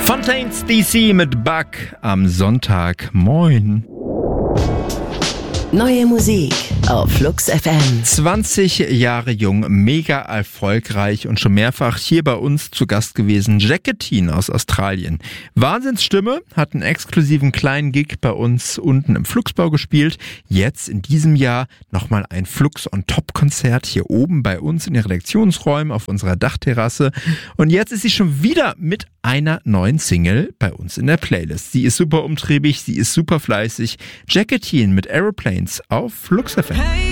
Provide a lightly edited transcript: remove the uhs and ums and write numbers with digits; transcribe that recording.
Fontaines DC mit Bug am Sonntag. Moin. Neue Musik auf Flux FM. 20 Jahre jung, mega erfolgreich und schon mehrfach hier bei uns zu Gast gewesen. Jacqueline aus Australien. Wahnsinnsstimme, hat einen exklusiven kleinen Gig bei uns unten im Fluxbau gespielt. Jetzt in diesem Jahr nochmal ein Flux-on-Top-Konzert hier oben bei uns in den Redaktionsräumen auf unserer Dachterrasse. Und jetzt ist sie schon wieder mit einer neuen Single bei uns in der Playlist. Sie ist super umtriebig, sie ist super fleißig. Jacqueline mit Aeroplanes auf Flux FM.